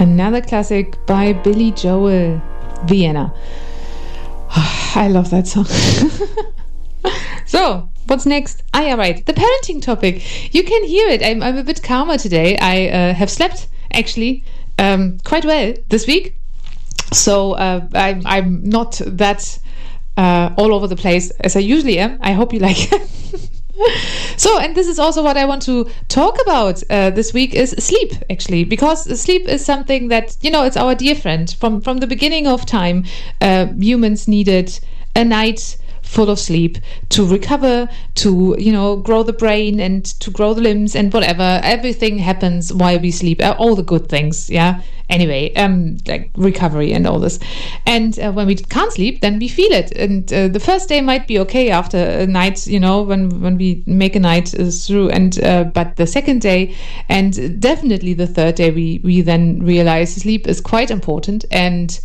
Another classic by Billy Joel, Vienna. I love that song. So, what's next? Yeah, right. The parenting topic. You can hear it. I'm a bit calmer today. I have slept, actually, quite well this week. So, I'm not that all over the place as I usually am. I hope you like it. So, and this is also what I want to talk about this week is sleep, actually, because sleep is something that, it's our dear friend. From the beginning of time, humans needed a night full of sleep to recover, to, grow the brain and to grow the limbs and whatever. Everything happens while we sleep, all the good things, yeah. Anyway, like recovery and all this. And when we can't sleep, then we feel it. And the first day might be okay after a night, when we make a night through. And but the second day and definitely the third day, we then realize sleep is quite important. And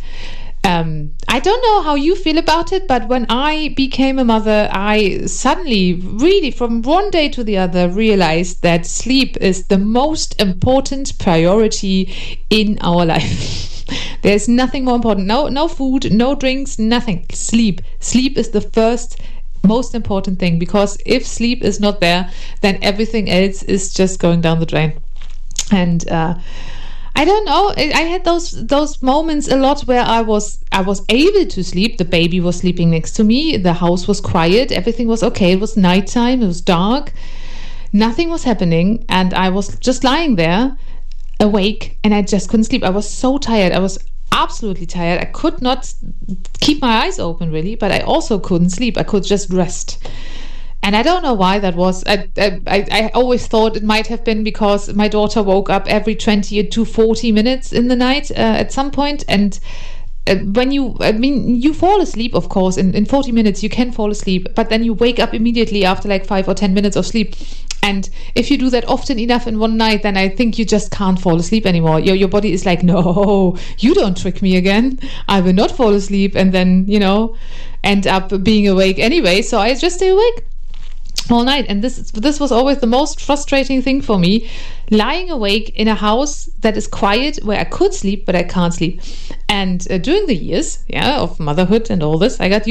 I don't know how you feel about it, but when I became a mother, I suddenly, really from one day to the other, realized that sleep is the most important priority in our life. There's nothing more important. No food, no drinks, nothing. Sleep. Sleep is the first most important thing, because if sleep is not there, then everything else is just going down the drain. And I don't know. I had those moments a lot where I was able to sleep. The baby was sleeping next to me. The house was quiet. Everything was okay. It was nighttime. It was dark. Nothing was happening, and I was just lying there, awake, and I just couldn't sleep. I was so tired. I was absolutely tired. I could not keep my eyes open, really, but I also couldn't sleep. I could just rest. And I don't know why that was. I always thought it might have been because my daughter woke up every 20 to 40 minutes in the night at some point. And when you fall asleep, of course, in 40 minutes you can fall asleep, but then you wake up immediately after like 5 or 10 minutes of sleep. And if you do that often enough in one night, then I think you just can't fall asleep anymore. Your body is like, no, you don't trick me again. I will not fall asleep and then, end up being awake anyway. So I just stay awake all night. And this was always the most frustrating thing for me, lying awake in a house that is quiet, where I could sleep but I can't sleep. And during the years of motherhood and all this, I got